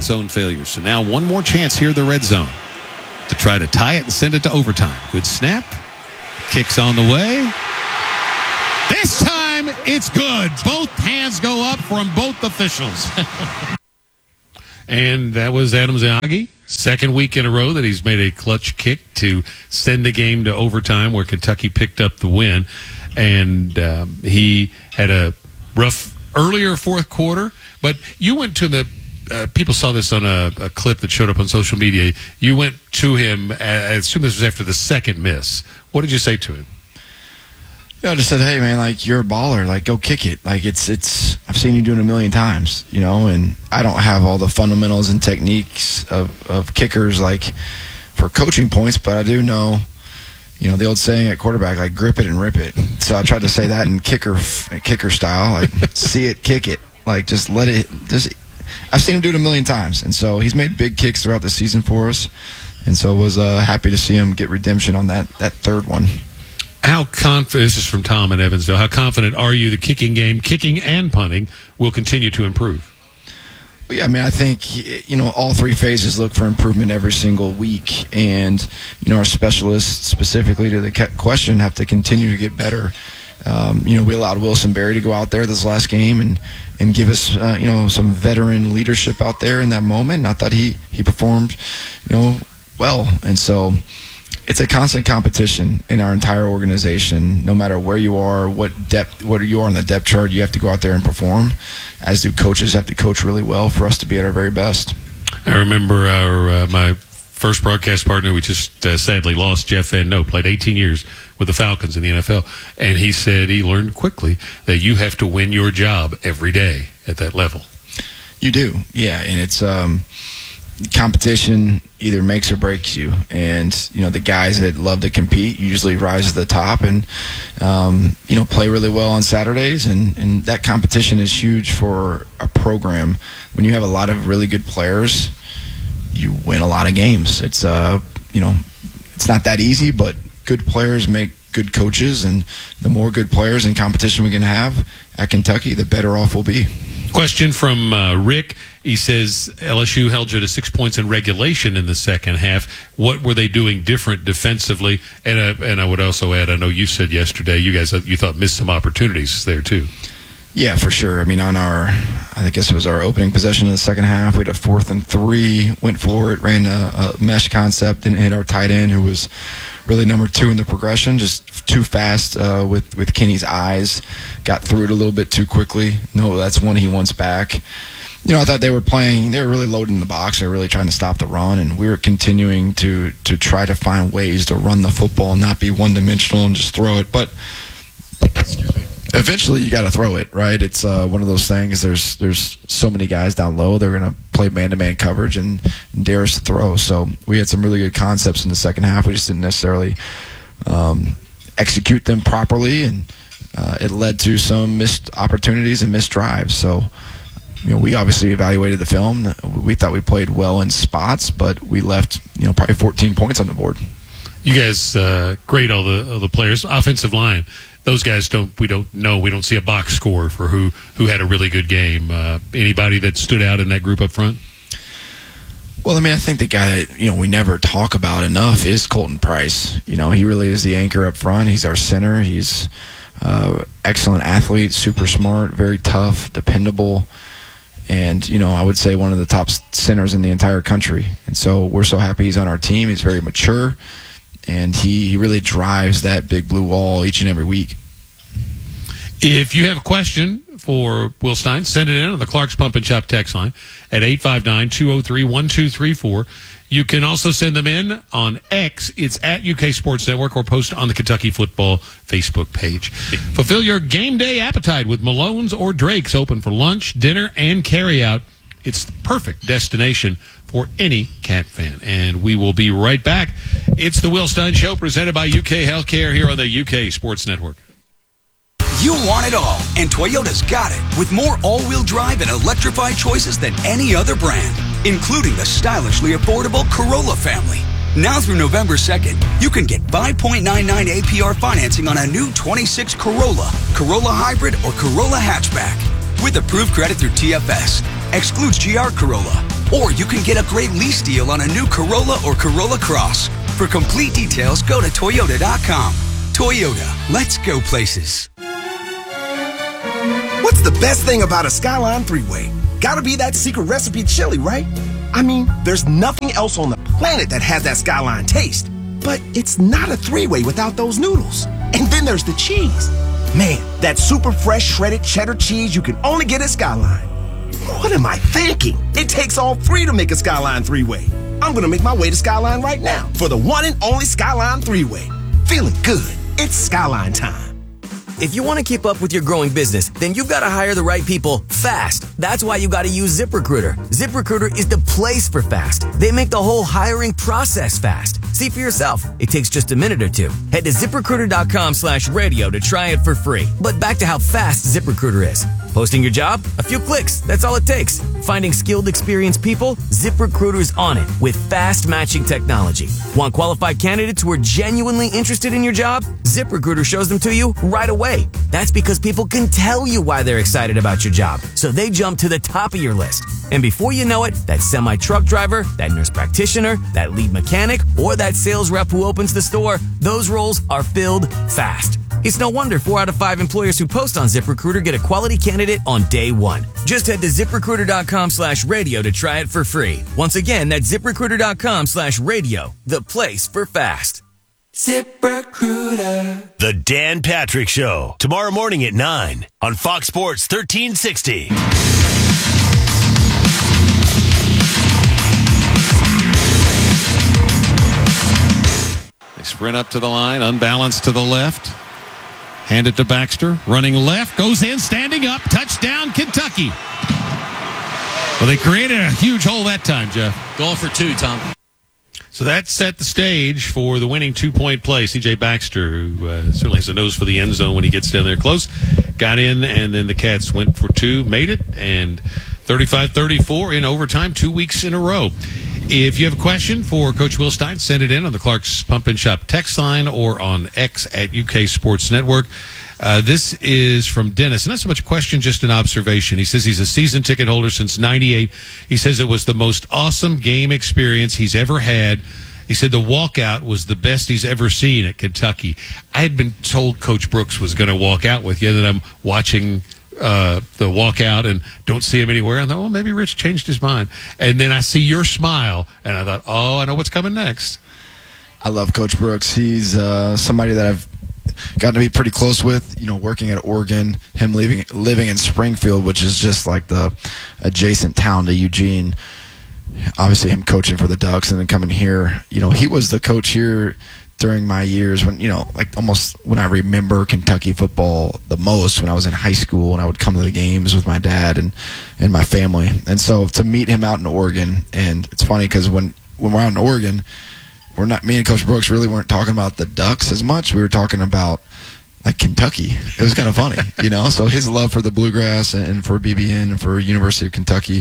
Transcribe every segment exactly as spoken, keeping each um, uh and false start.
its own failures. So now one more chance here in the red zone to try to tie it and send it to overtime. Good snap. Kicks on the way. This time, it's good. Both hands go up from both officials. And that was Adam Zaghi. Second week in a row that he's made a clutch kick to send the game to overtime where Kentucky picked up the win. And um, he had a rough earlier fourth quarter. But you went to the uh, – people saw this on a, a clip that showed up on social media. You went to him, I assume this was after the second miss. What did you say to him? Yeah, I just said, hey, man, like, you're a baller. Like, go kick it. Like, it's, it's, I've seen you do it a million times, you know, and I don't have all the fundamentals and techniques of, of kickers, like, for coaching points, but I do know, you know, the old saying at quarterback, like, grip it and rip it. So I tried to say that in kicker, kicker style, like, see it, kick it. Like, just let it, just, I've seen him do it a million times. And so he's made big kicks throughout the season for us. And so I was uh, happy to see him get redemption on that, that third one. How confident, this is from Tom in Evansville, how confident are you the kicking game, kicking and punting, will continue to improve? Well, yeah, I mean, I think, you know, all three phases look for improvement every single week. And, you know, our specialists, specifically to the question, have to continue to get better. Um, you know, we allowed Wilson Berry to go out there this last game and, and give us, uh, you know, some veteran leadership out there in that moment. And I thought he, he performed, you know, well. And so it's a constant competition in our entire organization. No matter where you are, what depth, what you are on the depth chart, you have to go out there and perform. As do coaches have to coach really well for us to be at our very best. I remember our uh, my first broadcast partner, we just uh, sadly lost, Jeff Van Note, played eighteen years with the Falcons in the N F L, and he said he learned quickly that you have to win your job every day at that level. You do, yeah, and it's um, competition either makes or breaks you, and you know the guys that love to compete usually rise to the top and um, you know play really well on Saturdays, and, and that competition is huge for a program. When you have a lot of really good players, you win a lot of games. It's uh you know it's not that easy, but good players make good coaches, and the more good players and competition we can have at Kentucky, the better off we'll be. Question from uh, Rick. He says L S U held you to six points in regulation in the second half. What were they doing different defensively? And uh, and I would also add, I know you said yesterday you guys you thought missed some opportunities there too. Yeah, for sure. I mean, on our, I guess it was our opening possession in the second half, we had a fourth and three, went for it, ran a, a mesh concept, and hit our tight end, who was really number two in the progression, just too fast uh, with, with Kenny's eyes, got through it a little bit too quickly. No, that's one he wants back. You know, I thought they were playing, they were really loading the box. They were really trying to stop the run, and we were continuing to, to try to find ways to run the football and not be one-dimensional and just throw it. But eventually you got to throw it, right? It's uh, one of those things. There's there's so many guys down low. They're going to play man-to-man coverage and, and dare us to throw. So we had some really good concepts in the second half. We just didn't necessarily um, execute them properly, and uh, it led to some missed opportunities and missed drives. So, you know, we obviously evaluated the film. We thought we played well in spots, but we left, you know, probably fourteen points on the board. You guys uh, grade all the all the players. Offensive line, those guys don't. We don't know. We don't see a box score for who who had a really good game. Uh, anybody that stood out in that group up front? Well, I mean, I think the guy that, you know, we never talk about enough is Colton Price. You know, he really is the anchor up front. He's our center. He's uh, excellent athlete, super smart, very tough, dependable. And, you know, I would say one of the top centers in the entire country. And so we're so happy he's on our team. He's very mature, and he, he really drives that big blue wall each and every week. If you have a question for Will Stein, send it in on the Clark's Pump and Chop text line at eight five nine, two oh three, one two three four. You can also send them in on X. It's at U K Sports Network, or post on the Kentucky Football Facebook page. Fulfill your game day appetite with Malone's or Drake's, open for lunch, dinner, and carry-out. It's the perfect destination for any Cat fan. And we will be right back. It's the Will Stein Show, presented by U K Healthcare here on the U K Sports Network. You want it all, and Toyota's got it, with more all-wheel drive and electrified choices than any other brand, including the stylishly affordable Corolla family. Now through November second, you can get five point nine nine A P R financing on a new twenty-six Corolla, Corolla Hybrid, or Corolla Hatchback. With approved credit through T F S. Excludes G R Corolla. Or you can get a great lease deal on a new Corolla or Corolla Cross. For complete details, go to Toyota dot com. Toyota, let's go places. What's the best thing about a Skyline three-way? Gotta be that secret recipe chili, right? I mean, there's nothing else on the planet that has that Skyline taste. But it's not a three-way without those noodles. And then there's the cheese. Man, that super fresh shredded cheddar cheese you can only get at Skyline. What am I thinking? It takes all three to make a Skyline three-way. I'm gonna make my way to Skyline right now for the one and only Skyline three-way. Feeling good. It's Skyline time. If you want to keep up with your growing business, then you've got to hire the right people fast. That's why you got to use ZipRecruiter. ZipRecruiter is the place for fast. They make the whole hiring process fast. See for yourself. It takes just a minute or two. Head to ZipRecruiter.com slash radio to try it for free. But back to how fast ZipRecruiter is. Posting your job? A few clicks. That's all it takes. Finding skilled, experienced people? ZipRecruiter's on it with fast matching technology. Want qualified candidates who are genuinely interested in your job? ZipRecruiter shows them to you right away. That's because people can tell you why they're excited about your job, so they jump to the top of your list. And before you know it, that semi-truck driver, that nurse practitioner, that lead mechanic, or that sales rep who opens the store, those roles are filled fast. It's no wonder four out of five employers who post on ZipRecruiter get a quality candidate on day one. Just head to ZipRecruiter.com slash radio to try it for free. Once again, that's ZipRecruiter.com slash radio, the place for fast. ZipRecruiter. The Dan Patrick Show, tomorrow morning at nine on Fox Sports thirteen sixty. They sprint up to the line, unbalanced to the left. Hand it to Baxter, running left, goes in, standing up, touchdown, Kentucky. Well, they created a huge hole that time, Jeff. Going for two, Tom. So that set the stage for the winning two-point play. C J Baxter, who uh, certainly has a nose for the end zone when he gets down there close, got in, and then the Cats went for two, made it, and thirty-five thirty-four in overtime, two weeks in a row. If you have a question for Coach Will Stein, send it in on the Clark's Pump and Shop text line or on X at U K Sports Network. Uh, this is from Dennis. Not so much a question, just an observation. He says he's a season ticket holder since ninety-eight. He says it was the most awesome game experience he's ever had. He said the walkout was the best he's ever seen at Kentucky. I had been told Coach Brooks was going to walk out with you, and then I'm watching uh, the walkout and don't see him anywhere. I thought, well, maybe Rich changed his mind. And then I see your smile, and I thought, oh, I know what's coming next. I love Coach Brooks. He's uh, somebody that I've gotten to be pretty close with, you know, working at Oregon, him living living in Springfield, which is just like the adjacent town to Eugene. Obviously, him coaching for the Ducks and then coming here. You know, he was the coach here during my years when, you know, like almost when I remember Kentucky football the most when I was in high school and I would come to the games with my dad and, and my family. And so to meet him out in Oregon, and it's funny because when, when we're out in Oregon, we're not, me and Coach Brooks really weren't talking about the Ducks as much. We were talking about like Kentucky. It was kind of funny, you know. So his love for the Bluegrass and for B B N and for University of Kentucky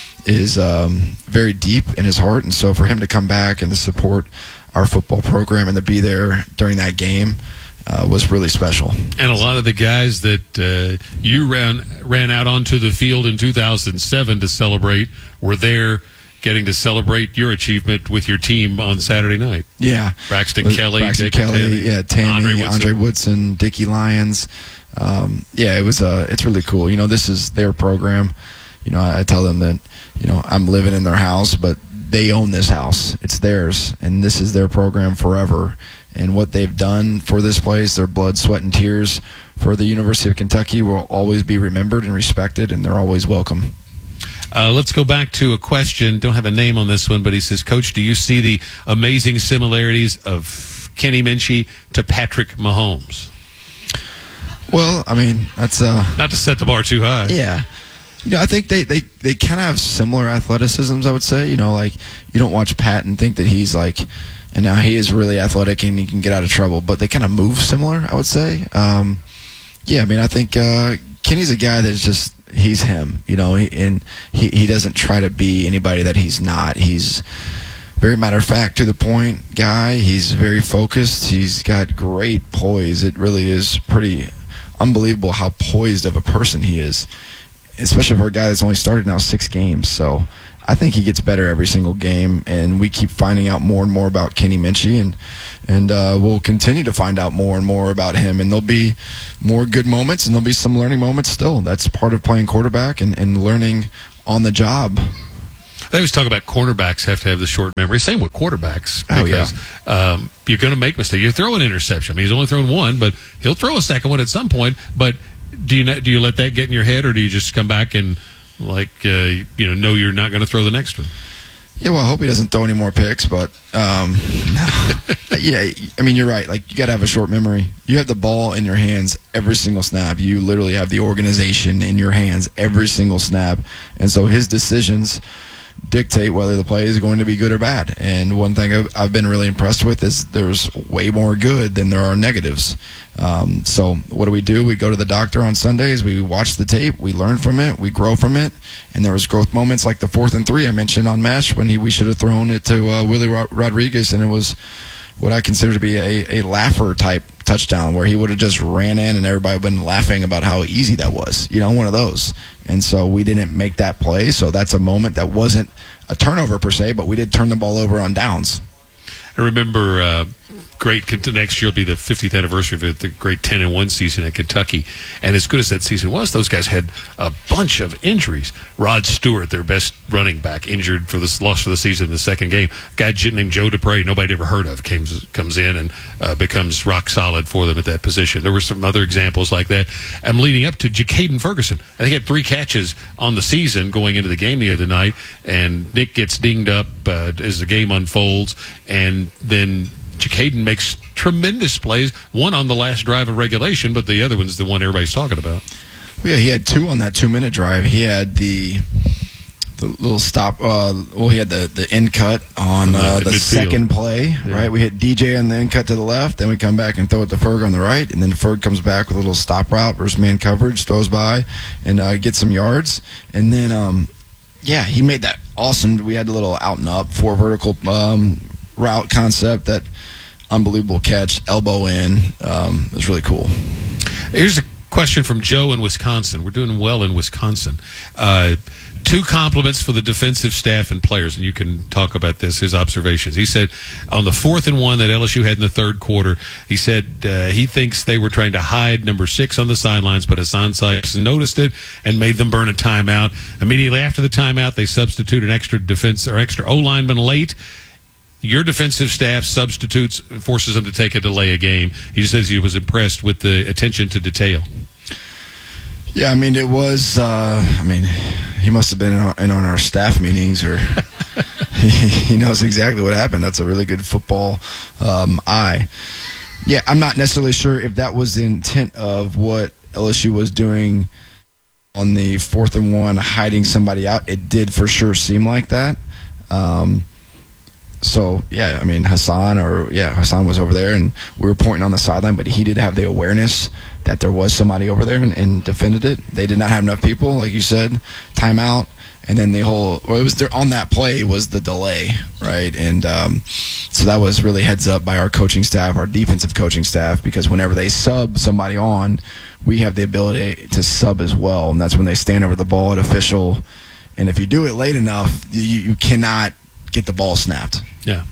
is um, very deep in his heart. And so for him to come back and to support our football program and to be there during that game uh, was really special. And a lot of the guys that uh, you ran ran out onto the field in two thousand seven to celebrate were there, getting to celebrate your achievement with your team on Saturday night. Yeah. Braxton Kelly. Braxton Dick Kelly, Tammy, yeah, Tammy, Andre Woodson, Andre Woodson Dickie Lyons. Um, yeah, it was uh, it's really cool. You know, this is their program. You know, I, I tell them that, you know, I'm living in their house, but they own this house. It's theirs, and this is their program forever. And what they've done for this place, their blood, sweat, and tears for the University of Kentucky will always be remembered and respected, and they're always welcome. Uh, let's go back to a question. Don't have a name on this one, but he says, Coach, do you see the amazing similarities of Kenny Minchie to Patrick Mahomes? Well, I mean, that's uh, not to set the bar too high. Yeah. You know, I think they, they, they kind of have similar athleticisms, I would say. You know, like, you don't watch Pat and think that he's like, and now he is really athletic and he can get out of trouble, but they kind of move similar, I would say. Um, yeah, I mean, I think uh, Kenny's a guy that's just, he's him, you know, and he, he doesn't try to be anybody that he's not. He's very matter of fact, to the point guy. He's very focused. He's got great poise. It really is pretty unbelievable how poised of a person he is, especially for a guy that's only started now six games. So I think he gets better every single game, and we keep finding out more and more about Kenny Minchey, and and uh, we'll continue to find out more and more about him. And there'll be more good moments, and there'll be some learning moments still. That's part of playing quarterback and, and learning on the job. They always talk about cornerbacks have to have the short memory. Same with quarterbacks. Oh, because, yeah. um, you're going to make mistakes. You throw an interception. I mean, he's only thrown one, but he'll throw a second one at some point. But do you do you let that get in your head, or do you just come back and like uh, you know know you're not going to throw the next one? Yeah, well, I hope he doesn't throw any more picks, but um, yeah, I mean, you're right. Like, you got to have a short memory. You have the ball in your hands every single snap. You literally have the organization in your hands every single snap, and so his decisions dictate whether the play is going to be good or bad. And one thing I've, I've been really impressed with is there's way more good than there are negatives. Um, so what do we do? We go to the doctor on Sundays. We watch the tape. We learn from it. We grow from it. And there was growth moments like the fourth and three I mentioned on Mesh when he, we should have thrown it to uh, Willie Ro- Rodriguez, and it was what I consider to be a, a laugher type touchdown where he would have just ran in and everybody would have been laughing about how easy that was, you know, one of those. And so we didn't make that play, so that's a moment that wasn't a turnover per se, but we did turn the ball over on downs. I remember uh, great next year will be the fiftieth anniversary of the great ten and one season at Kentucky. And as good as that season was, those guys had a bunch of injuries. Rod Stewart, their best running back, injured for the loss for the season in the second game. A guy named Joe Dupre, nobody ever heard of, came, comes in and uh, becomes rock solid for them at that position. There were some other examples like that. I'm leading up to Jacaden Ferguson. I think he had three catches on the season going into the game the other night, and Nick gets dinged up uh, as the game unfolds, and then Jacaden makes tremendous plays, one on the last drive of regulation, but the other one's the one everybody's talking about. Yeah, he had two on that two-minute drive. He had the the little stop. Uh, well, he had the, the end cut on uh, the, the second play, yeah. Right? We hit D J on the end cut to the left, then we come back and throw it to Ferg on the right, and then Ferg comes back with a little stop route versus man coverage, throws by, and uh, gets some yards. And then, um, yeah, he made that awesome. We had a little out and up, four vertical um, route concept, that unbelievable catch, elbow in. Um, it was really cool. Here's a question from Joe in Wisconsin. We're doing well in Wisconsin. Uh, two compliments for the defensive staff and players, and you can talk about this, his observations. He said on the fourth and one that L S U had in the third quarter, he said uh, he thinks they were trying to hide number six on the sidelines, but Hassan Sykes noticed it and made them burn a timeout. Immediately after the timeout, they substitute an extra defense or extra O-lineman late. Your defensive staff substitutes, forces them to take a delay a game. He says he was impressed with the attention to detail. Yeah, I mean, it was, uh, I mean, he must have been in on, in on our staff meetings, or he, he knows exactly what happened. That's a really good football um, eye. Yeah, I'm not necessarily sure if that was the intent of what L S U was doing on the fourth and one, hiding somebody out. It did for sure seem like that. Um So, yeah, I mean, Hassan or, yeah, Hassan was over there, and we were pointing on the sideline, but he did have the awareness that there was somebody over there and, and defended it. They did not have enough people, like you said, timeout, and then the whole, well, it was there on that play was the delay, right? And um, so that was really heads up by our coaching staff, our defensive coaching staff, because whenever they sub somebody on, we have the ability to sub as well, and that's when they stand over the ball at official, and if you do it late enough, you, you cannot get the ball snapped. Yeah.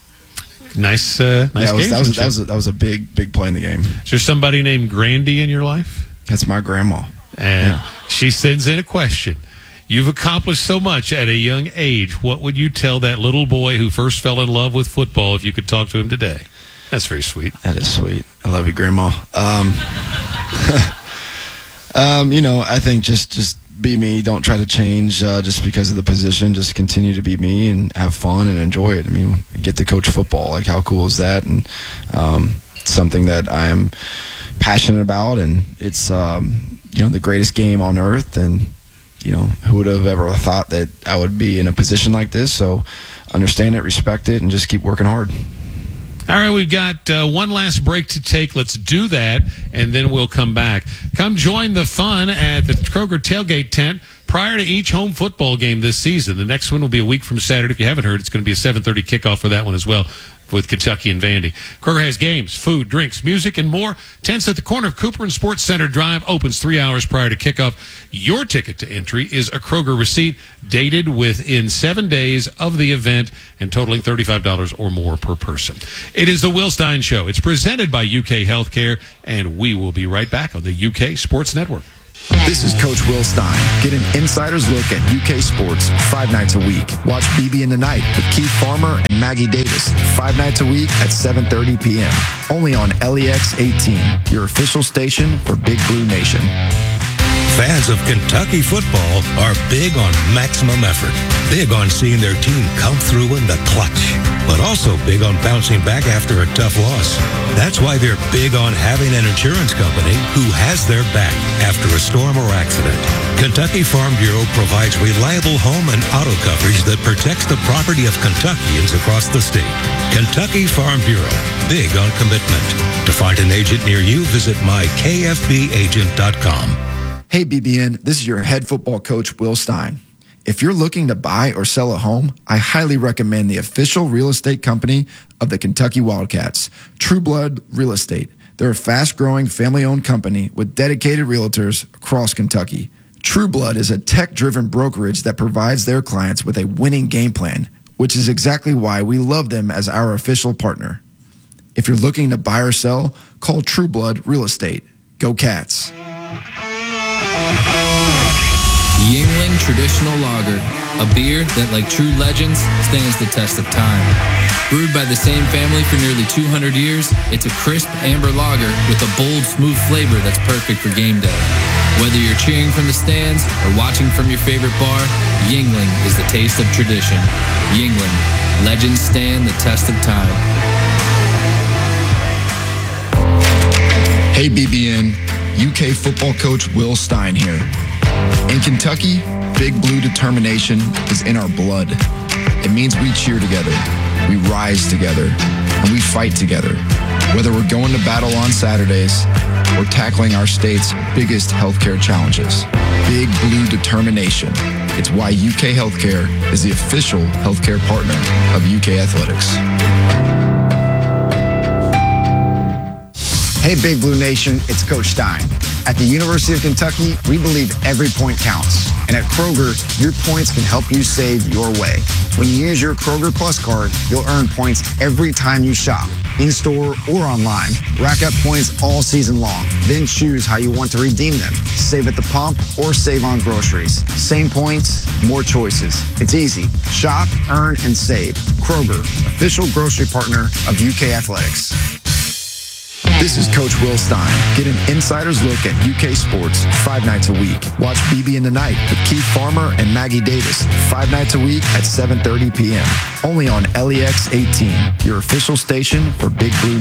Nice, uh, nice yeah, was, game. That was, that, was a, that was a big, big play in the game. Is there somebody named Grandy in your life? That's my grandma. And yeah. She sends in a question. You've accomplished so much at a young age. What would you tell that little boy who first fell in love with football if you could talk to him today? That's very sweet. That is sweet. I love you, Grandma. Um, um, you know, I think just, just be me. Don't try to change uh, just because of the position. Just continue to be me and have fun and enjoy it. I mean, get to coach football. Like, how cool is that? And um, it's something that I am passionate about, and it's um, you know, the greatest game on earth. And you know, who would have ever thought that I would be in a position like this? So understand it, respect it, and just keep working hard. All right, we've got uh, one last break to take. Let's do that, and then we'll come back. Come join the fun at the Kroger Tailgate Tent. prior to each home football game this season. The next one will be a week from Saturday. If you haven't heard, it's going to be a seven thirty kickoff for that one as well, with Kentucky and Vandy. Kroger has games, food, drinks, music, and more. Tents at the corner of Cooper and Sports Center Drive opens three hours prior to kickoff. Your ticket to entry is a Kroger receipt dated within seven days of the event and totaling thirty-five dollars or more per person. It is the Will Stein Show. It's presented by U K Healthcare, and we will be right back on the U K Sports Network. This is Coach Will Stein. Get an insider's look at U K sports five nights a week. Watch B B in the Night with Keith Farmer and Maggie Davis five nights a week at seven thirty p.m. Only on L E X eighteen, your official station for Big Blue Nation. Fans of Kentucky football are big on maximum effort, big on seeing their team come through in the clutch, but also big on bouncing back after a tough loss. That's why they're big on having an insurance company who has their back after a storm or accident. Kentucky Farm Bureau provides reliable home and auto coverage that protects the property of Kentuckians across the state. Kentucky Farm Bureau, big on commitment. To find an agent near you, visit my k f b agent dot com. Hey, B B N, this is your head football coach, Will Stein. If you're looking to buy or sell a home, I highly recommend the official real estate company of the Kentucky Wildcats, True Blood Real Estate. They're a fast-growing, family-owned company with dedicated realtors across Kentucky. True Blood is a tech-driven brokerage that provides their clients with a winning game plan, which is exactly why we love them as our official partner. If you're looking to buy or sell, call True Blood Real Estate. Go Cats. Yuengling Traditional Lager, a beer that, like true legends, stands the test of time. Brewed by the same family for nearly two hundred years, it's a crisp amber lager with a bold, smooth flavor that's perfect for game day. Whether you're cheering from the stands or watching from your favorite bar, Yuengling is the taste of tradition. Yuengling, legends stand the test of time. Hey, B B N, U K football coach Will Stein here. In Kentucky, Big Blue determination is in our blood. It means we cheer together, we rise together, and we fight together. Whether we're going to battle on Saturdays or tackling our state's biggest healthcare challenges. Big Blue determination. It's why U K Healthcare is the official healthcare partner of U K Athletics. Hey, Big Blue Nation, it's Coach Stein. At the University of Kentucky, we believe every point counts. And at Kroger, your points can help you save your way. When you use your Kroger Plus card, you'll earn points every time you shop, in-store or online. Rack up points all season long. Then choose how you want to redeem them. Save at the pump or save on groceries. Same points, more choices. It's easy. Shop, earn, and save. Kroger, official grocery partner of U K Athletics. This is Coach Will Stein. Get an insider's look at U K sports five nights a week. Watch B B in the Night with Keith Farmer and Maggie Davis five nights a week at seven thirty p.m. Only on L E X eighteen, your official station for Big Blue